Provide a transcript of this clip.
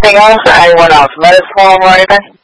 Anything else? Anyone else? Let us know or anything?